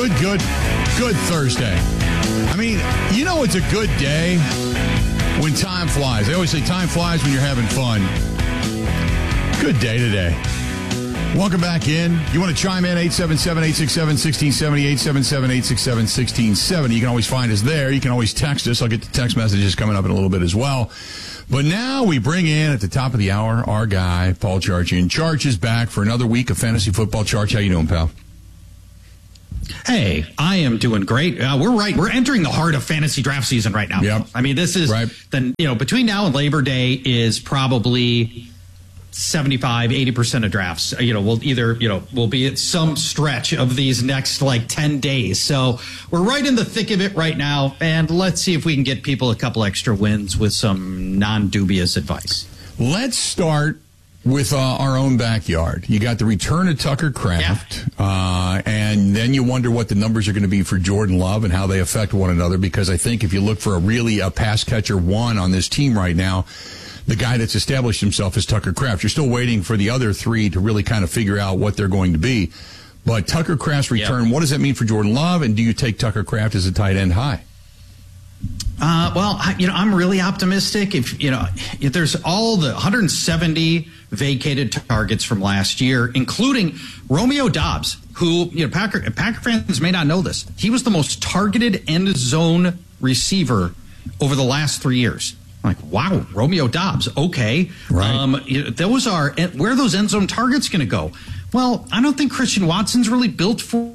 Good Thursday. I mean, you know it's a good day when time flies. They always say time flies when you're having fun. Good day today. Welcome back in. You want to chime in, 877-867-1670, 877-867-1670. You can always find us there. You can always text us. I'll get the text messages coming up in a little bit as well. But now we bring in, at the top of the hour, our guy, Paul Charchian. Charch is back for another week of fantasy football. Charch, how you doing, pal? Hey, I am doing great. We're entering the heart of fantasy draft season right now. Yep. I mean, this is right. Between now and Labor Day is probably 75-80% of drafts. We'll be at some stretch of these next 10 days. So we're right in the thick of it right now, and let's see if we can get people a couple extra wins with some non-dubious advice. Let's start with our own backyard. You got the return of Tucker Kraft, and then you wonder what the numbers are going to be for Jordan Love and how they affect one another, because I think if you look for a pass catcher one on this team right now, the guy that's established himself is Tucker Kraft. You're still waiting for the other three to really kind of figure out what they're going to be. But Tucker Kraft's return, what does that mean for Jordan Love, and do you take Tucker Kraft as a tight end high? I'm really optimistic. If there's all the 170 vacated targets from last year, including Romeo Doubs, who, Packer fans may not know this. He was the most targeted end zone receiver over the last 3 years. I'm like, wow, Romeo Doubs. Okay. Right. Where are those end zone targets going to go? Well, I don't think Christian Watson's really built for,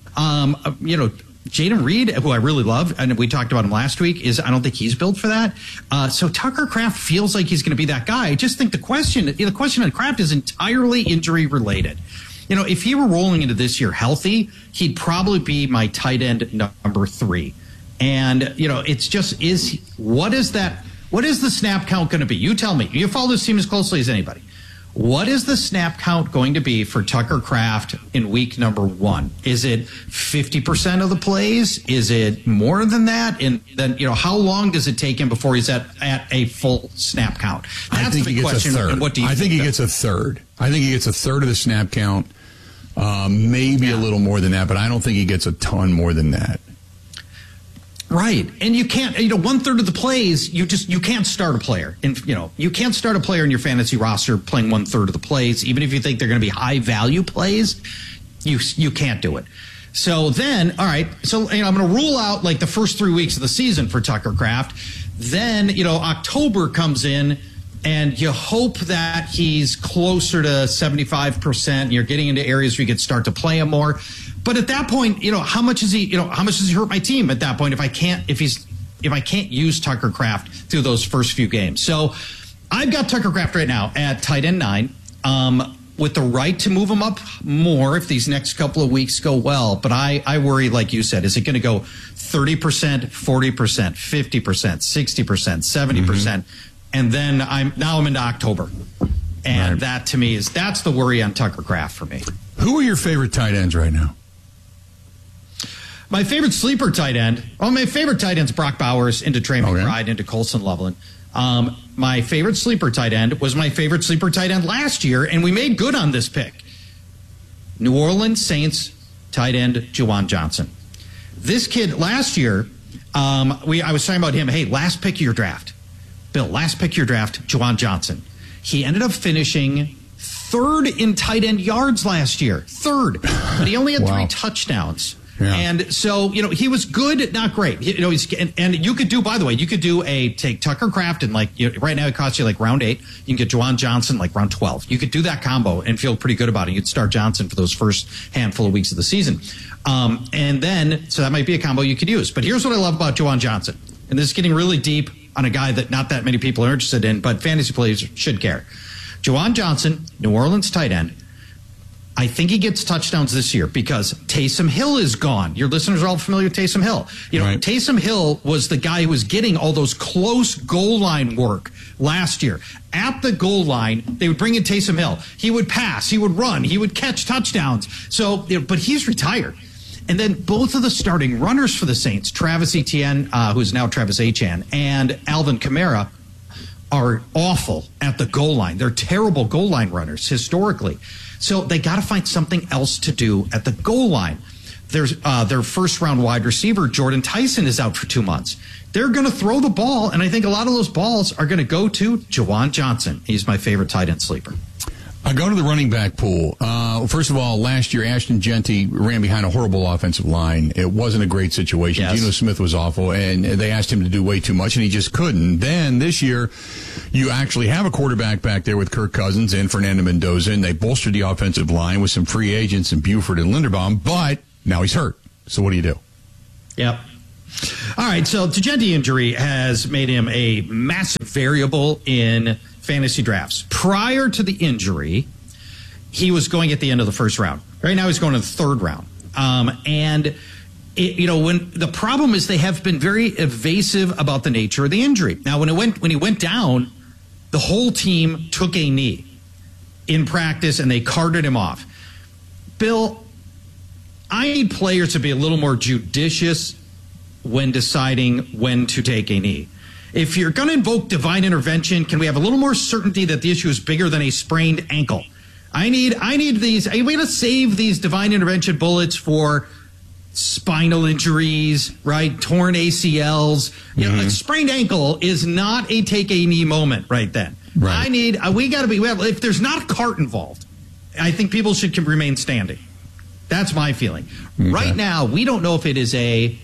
Jaden Reed, who I really love, and we talked about him last week, I don't think he's built for that. So Tucker Kraft feels like he's going to be that guy. I just think the question on Kraft is entirely injury related. If he were rolling into this year healthy, he'd probably be my tight end number 3. And, it's just what is the snap count going to be? You tell me. You follow this team as closely as anybody. What is the snap count going to be for Tucker Kraft in week number 1? Is it 50% of the plays? Is it more than that? And then, how long does it take him before he's at a full snap count? That's the question. And what do you think? I think he gets a third. I think he gets a third of the snap count, maybe a little more than that, but I don't think he gets a ton more than that. Right. And you can't, 1/3 of the plays, you can't start a player. And, you can't start a player in your fantasy roster playing 1/3 of the plays, even if you think they're going to be high value plays. You can't do it. So then, all right. So, I'm going to rule out the first 3 weeks of the season for Tucker Kraft. Then, October comes in and you hope that he's closer to 75%. You're getting into areas where you could start to play him more. But at that point, how much does he hurt my team at that point if I can't use Tucker Kraft through those first few games? So I've got Tucker Kraft right now at tight end 9, with the right to move him up more if these next couple of weeks go well. But I worry, like you said, is it going to go 30%, 40%, 50%, 60%, 70%? And then I'm into October. And that to me that's the worry on Tucker Kraft for me. Who are your favorite tight ends right now? My favorite sleeper tight end. My favorite tight end's Brock Bowers, into Trey McBride, into Colson Loveland. My favorite sleeper tight end was my favorite sleeper tight end last year, and we made good on this pick. New Orleans Saints tight end Juwan Johnson. This kid last year, I was talking about him. Hey, last pick of your draft, Bill. Last pick of your draft, Juwan Johnson. He ended up finishing 3rd in tight end yards last year. 3rd, but he only had 3 touchdowns. Yeah. And so, he was good, not great. And you could do, by the way, take Tucker Kraft and right now it costs you round 8. You can get Juwan Johnson round 12. You could do that combo and feel pretty good about it. You'd start Johnson for those first handful of weeks of the season. And then, so that might be a combo you could use. But here's what I love about Juwan Johnson. And this is getting really deep on a guy that not that many people are interested in, but fantasy players should care. Juwan Johnson, New Orleans tight end. I think he gets touchdowns this year because Taysom Hill is gone. Your listeners are all familiar with Taysom Hill. Taysom Hill was the guy who was getting all those close goal line work last year. At the goal line, they would bring in Taysom Hill. He would pass, he would run, he would catch touchdowns. So, but he's retired. And then both of the starting runners for the Saints, Travis Etienne, who's now Travis Etienne, and Alvin Kamara, are awful at the goal line. They're terrible goal line runners historically. So they got to find something else to do at the goal line. their first-round wide receiver, Jordan Tyson, is out for 2 months. They're going to throw the ball, and I think a lot of those balls are going to go to Juwan Johnson. He's my favorite tight end sleeper. I go to the running back pool. First of all, last year, Ashton Jeanty ran behind a horrible offensive line. It wasn't a great situation. Yes. Geno Smith was awful, and they asked him to do way too much, and he just couldn't. Then this year, you actually have a quarterback back there with Kirk Cousins and Fernando Mendoza, and they bolstered the offensive line with some free agents in Buford and Linderbaum, but now he's hurt. So what do you do? Yep. All right, so the Jeanty injury has made him a massive variable in fantasy drafts. Prior to the injury, he was going at the end of the first round. Right now, he's going to the third round. When the problem is they have been very evasive about the nature of the injury. Now, when he went down, the whole team took a knee in practice and they carted him off. Bill, I need players to be a little more judicious when deciding when to take a knee. If you're going to invoke divine intervention, can we have a little more certainty that the issue is bigger than a sprained ankle? I need these. Are we going to save these divine intervention bullets for spinal injuries, right? Torn ACLs. You know, a sprained ankle is not a take a knee moment right then. Right. If there's not a cart involved, I think people should remain standing. That's my feeling. Okay. Right now, we don't know if it is a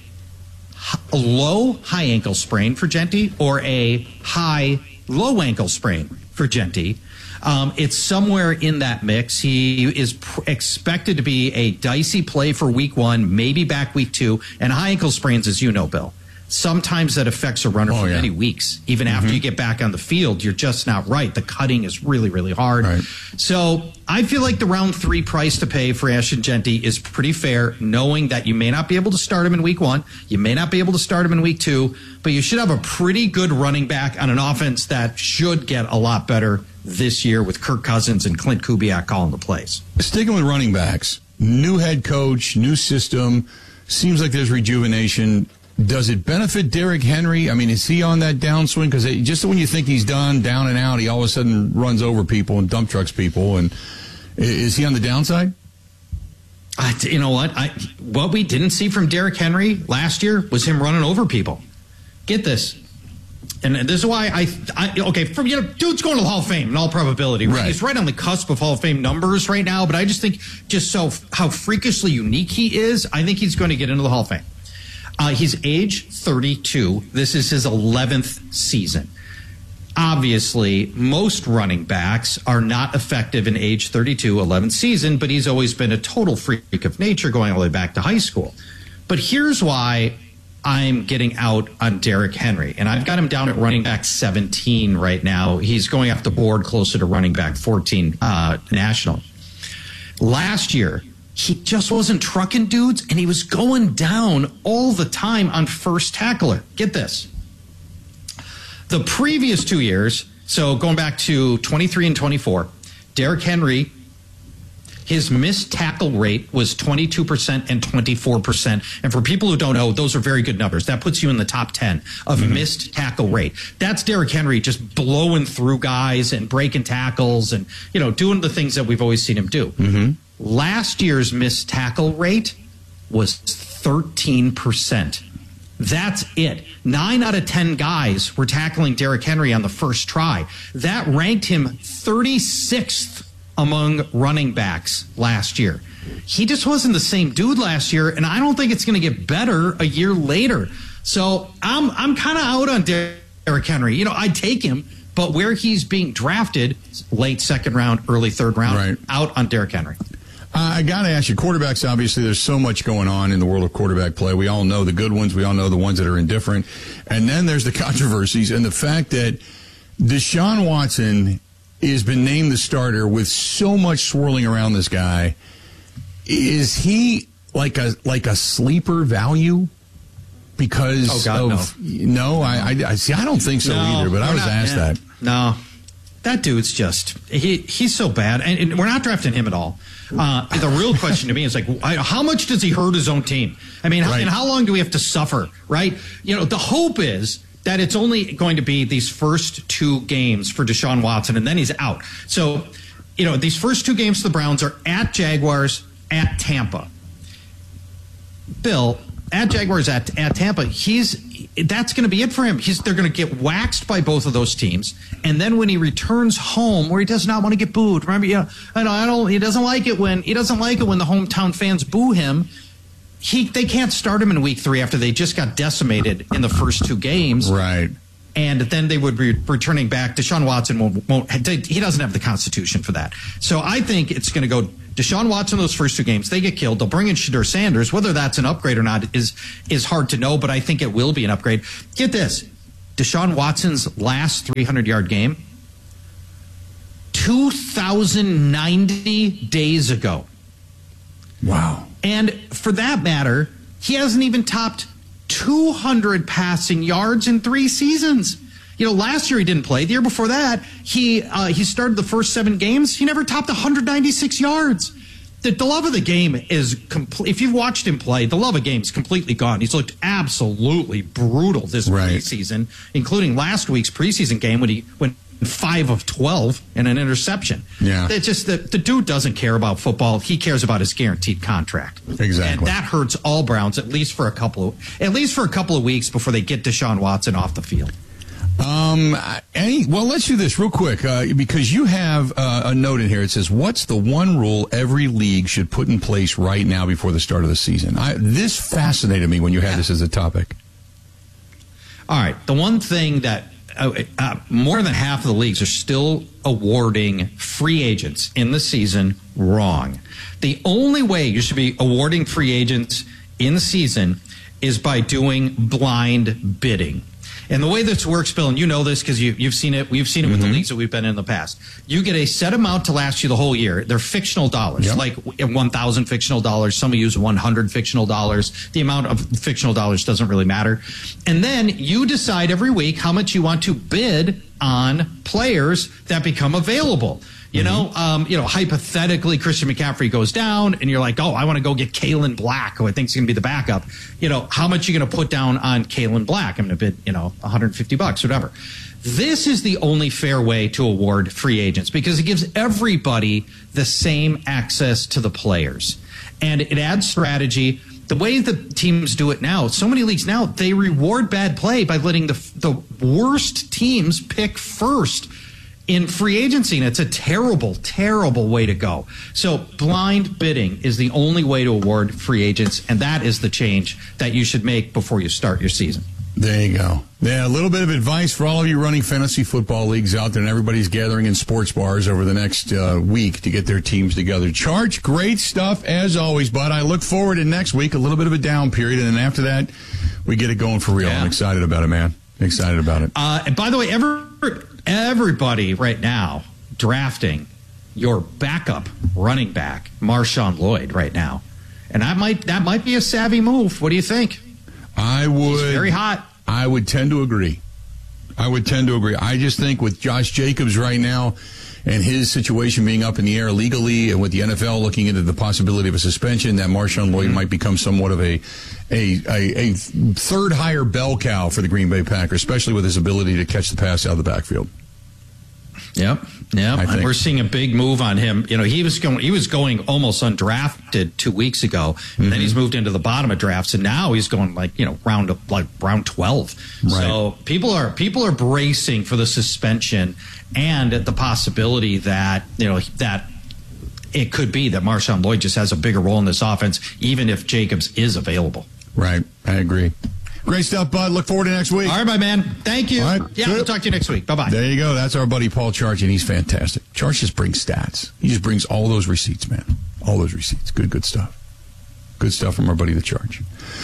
low high ankle sprain for Jeanty or a high low ankle sprain for Jeanty. It's somewhere in that mix. He is expected to be a dicey play for week 1, maybe back week 2. And high ankle sprains, as you know, Bill, sometimes that affects a runner for many weeks. Even after you get back on the field, you're just not right. The cutting is really, really hard. Right. So I feel like the round 3 price to pay for Ashton Jeanty is pretty fair, knowing that you may not be able to start him in week 1. You may not be able to start him in week 2, but you should have a pretty good running back on an offense that should get a lot better this year with Kirk Cousins and Clint Kubiak calling the plays. Sticking with running backs, new head coach, new system, seems like there's rejuvenation. Does it benefit Derrick Henry? I mean, is he on that downswing? Because just when you think he's done, down and out, he all of a sudden runs over people and dump trucks people. And is he on the downside? You know what? What we didn't see from Derrick Henry last year was him running over people. Get this. And this is why dude's going to the Hall of Fame in all probability. Right? He's right on the cusp of Hall of Fame numbers right now. But I just think how freakishly unique he is, I think he's going to get into the Hall of Fame. He's age 32. This is his 11th season. Obviously, most running backs are not effective in age 32, 11th season, but he's always been a total freak of nature going all the way back to high school. But here's why I'm getting out on Derrick Henry, and I've got him down at running back 17 right now. He's going off the board closer to running back 14 national. Last year, he just wasn't trucking dudes, and he was going down all the time on first tackler. Get this. The previous 2 years, so going back to 23 and 24, Derrick Henry, his missed tackle rate was 22% and 24%. And for people who don't know, those are very good numbers. That puts you in the top 10 of missed tackle rate. That's Derrick Henry just blowing through guys and breaking tackles and, doing the things that we've always seen him do. Last year's missed tackle rate was 13%. That's it. 9 out of 10 guys were tackling Derrick Henry on the first try. That ranked him 36th among running backs last year. He just wasn't the same dude last year, and I don't think it's going to get better a year later. So I'm kind of out on Derrick Henry. I'd take him, but where he's being drafted, late second round, early third round, out on Derrick Henry. I got to ask you, quarterbacks, obviously, there's so much going on in the world of quarterback play. We all know the good ones. We all know the ones that are indifferent. And then there's the controversies and the fact that Deshaun Watson has been named the starter with so much swirling around this guy. Is he like a sleeper value? Because no, I see. I don't think so either. But I was asked that. No, that dude's just he's so bad, and we're not drafting him at all. The real question to me is how much does he hurt his own team? I mean, and how long do we have to suffer? Right? The hope is that it's only going to be these first 2 games for Deshaun Watson, and then he's out. So, these first 2 games for the Browns are at Jaguars, at Tampa. Bill, at Jaguars, at Tampa, that's going to be it for him. They're going to get waxed by both of those teams, and then when he returns home, where he does not want to get booed. Remember, he doesn't like it when the hometown fans boo him. They can't start him in week 3 after they just got decimated in the first 2 games. Right. And then they would be returning back. Deshaun Watson won't. He doesn't have the constitution for that. So I think it's going to go Deshaun Watson those first 2 games. They get killed. They'll bring in Shedeur Sanders. Whether that's an upgrade or not is hard to know, but I think it will be an upgrade. Get this. Deshaun Watson's last 300-yard game, 2,090 days ago. Wow. And for that matter, he hasn't even topped 200 passing yards in 3 seasons. Last year he didn't play. The year before that, he started the first 7 games. He never topped 196 yards. The love of the game is complete. If you've watched him play, the love of the game is completely gone. He's looked absolutely brutal this preseason, including last week's preseason game when he went 5 of 12 and an interception. Yeah. It's just the dude doesn't care about football. He cares about his guaranteed contract. Exactly. And that hurts all Browns at least for a couple of weeks before they get Deshaun Watson off the field. Let's do this real quick because you have a note in here. It says, "What's the one rule every league should put in place right now before the start of the season?" This fascinated me when you had this as a topic. All right, the one thing that more than half of the leagues are still awarding free agents in the season wrong. The only way you should be awarding free agents in the season is by doing blind bidding. And the way this works, Bill, and you know this because you've seen it. We've seen it with the leagues that we've been in the past. You get a set amount to last you the whole year. They're fictional dollars, like 1,000 fictional dollars. Some use 100 fictional dollars. The amount of fictional dollars doesn't really matter. And then you decide every week how much you want to bid on players that become available. Hypothetically, Christian McCaffrey goes down, and you're like, oh, I want to go get Kalen Black, who I think is going to be the backup. How much are you going to put down on Kalen Black? I'm going to bid, $150, whatever. This is the only fair way to award free agents because it gives everybody the same access to the players, and it adds strategy. The way the teams do it now, so many leagues now, they reward bad play by letting the worst teams pick first in free agency, and it's a terrible, terrible way to go. So blind bidding is the only way to award free agents, and that is the change that you should make before you start your season. There you go. Yeah, a little bit of advice for all of you running fantasy football leagues out there, and everybody's gathering in sports bars over the next week to get their teams together. Charge, great stuff as always, bud. I look forward to next week, a little bit of a down period, and then after that, we get it going for real. Yeah. I'm excited about it, man. Excited about it. And by the way, everybody right now drafting your backup running back, Marshawn Lloyd, right now, and that might be a savvy move. What do you think? He's very hot. I would tend to agree. I just think with Josh Jacobs right now and his situation being up in the air legally, and with the NFL looking into the possibility of a suspension, that Marshawn Lloyd might become somewhat of a third higher bell cow for the Green Bay Packers, especially with his ability to catch the pass out of the backfield. Yep. And we're seeing a big move on him. He was going almost undrafted 2 weeks ago, and then he's moved into the bottom of drafts, and now he's going round 12. Right. So people are bracing for the suspension and the possibility that that it could be that Marshawn Lloyd just has a bigger role in this offense, even if Jacobs is available. Right. I agree. Great stuff, bud. Look forward to next week. All right, my man. Thank you. All right. Yeah, we'll talk to you next week. Bye-bye. There you go. That's our buddy Paul Charch, and he's fantastic. Charch just brings stats. He just brings all those receipts, man. All those receipts. Good stuff. Good stuff from our buddy the Charch.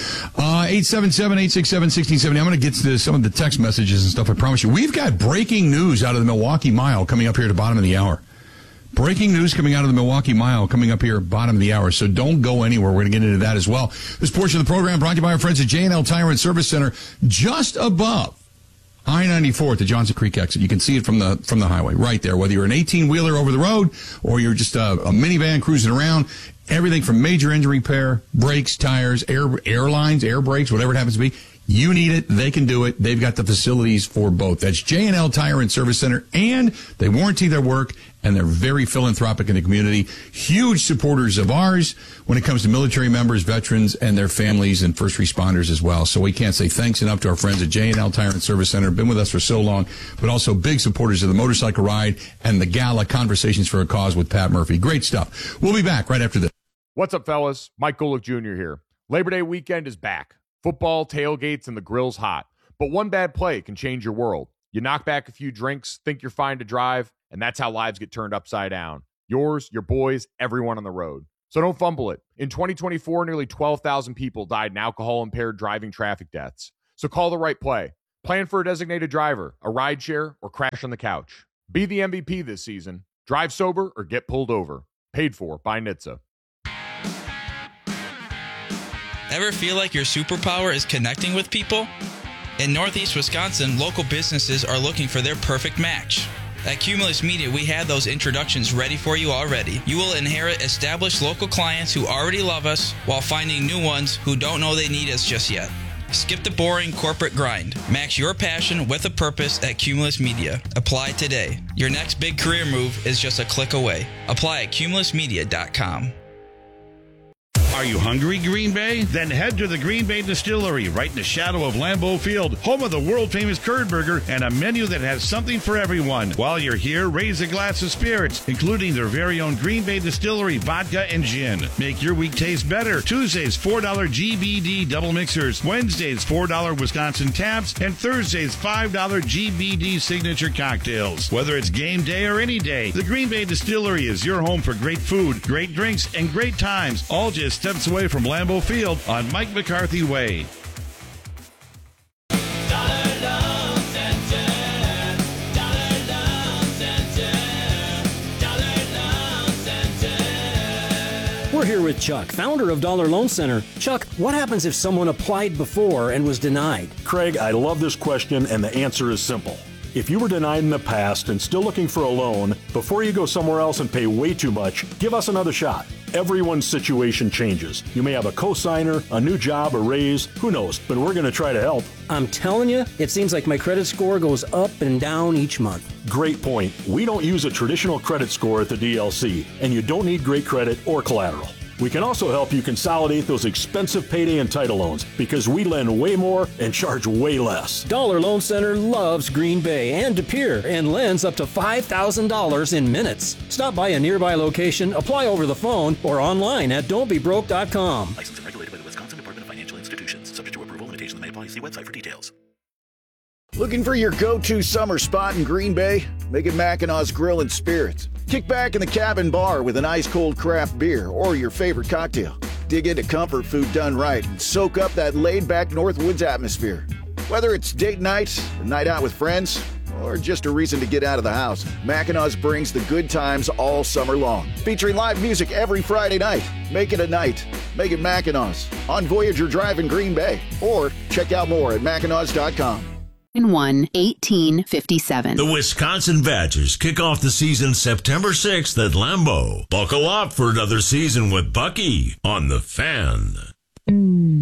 877-867-1670. I'm going to get to some of the text messages and stuff, I promise you. We've got breaking news out of the Milwaukee Mile coming up here at the bottom of the hour. Breaking news coming out of the Milwaukee Mile coming up here bottom of the hour, so don't go anywhere. We're going to get into that as well. This portion of the program brought to you by our friends at J&L Tire and Service Center, just above I-94 at the Johnson Creek exit. You can see it from the highway right there, whether you're an 18-wheeler over the road or you're just a minivan cruising around. Everything from major engine repair, brakes, tires, air lines, air brakes, whatever it happens to be. You need it. They can do it. They've got the facilities for both. That's J&L Tire and Service Center, and they warranty their work, and they're very philanthropic in the community. Huge supporters of ours when it comes to military members, veterans, and their families and first responders as well. So we can't say thanks enough to our friends at J&L Tire and Service Center. Been with us for so long, but also big supporters of the motorcycle ride and the gala Conversations for a Cause with Pat Murphy. Great stuff. We'll be back right after this. What's up, fellas? Mike Golick Jr. here. Labor Day weekend is back. Football, tailgates, and the grill's hot. But one bad play can change your world. You knock back a few drinks, think you're fine to drive, and that's how lives get turned upside down. Yours, your boys, everyone on the road. So don't fumble it. In 2024, nearly 12,000 people died in alcohol-impaired driving traffic deaths. So call the right play. Plan for a designated driver, a rideshare, or crash on the couch. Be the MVP this season. Drive sober or get pulled over. Paid for by NHTSA. Ever feel like your superpower is connecting with people? In Northeast Wisconsin, local businesses are looking for their perfect match. At Cumulus Media, we have those introductions ready for you already. You will inherit established local clients who already love us while finding new ones who don't know they need us just yet. Skip the boring corporate grind. Match your passion with a purpose at Cumulus Media. Apply today. Your next big career move is just a click away. Apply at cumulusmedia.com. Are you hungry, Green Bay? Then head to the Green Bay Distillery, right in the shadow of Lambeau Field, home of the world-famous Curd Burger and a menu that has something for everyone. While you're here, raise a glass of spirits, including their very own Green Bay Distillery vodka and gin. Make your week taste better. Tuesdays, $4 GBD double mixers. Wednesdays, $4 Wisconsin taps. And Thursdays, $5 GBD signature cocktails. Whether it's game day or any day, the Green Bay Distillery is your home for great food, great drinks, and great times, all just steps away from Lambeau Field on Mike McCarthy Way. We're here with Chuck, founder of Dollar Loan Center. Chuck, what happens if someone applied before and was denied? Craig, I love this question, and the answer is simple. If you were denied in the past and still looking for a loan, before you go somewhere else and pay way too much, give us another shot. Everyone's situation changes. You may have a cosigner, a new job, a raise, who knows, but we're going to try to help. I'm telling you, it seems like my credit score goes up and down each month. Great point. We don't use a traditional credit score at the DLC, and you don't need great credit or collateral. We can also help you consolidate those expensive payday and title loans because we lend way more and charge way less. Dollar Loan Center loves Green Bay and De Pere and lends up to $5,000 in minutes. Stop by a nearby location, apply over the phone, or online at don'tbebroke.com. Licensed and regulated by the Wisconsin Department of Financial Institutions. Subject to approval, limitations may apply. See website for details. Looking for your go-to summer spot in Green Bay? Make it Mackinaw's Grill and Spirits. Kick back in the cabin bar with an ice-cold craft beer or your favorite cocktail. Dig into comfort food done right and soak up that laid-back Northwoods atmosphere. Whether it's date night, a night out with friends, or just a reason to get out of the house, Mackinaw's brings the good times all summer long. Featuring live music every Friday night. Make it a night. Make it Mackinaw's on Voyager Drive in Green Bay. Or check out more at Mackinaws.com. 1857. The Wisconsin Badgers kick off the season September 6th at Lambeau. Buckle up for another season with Bucky on The Fan.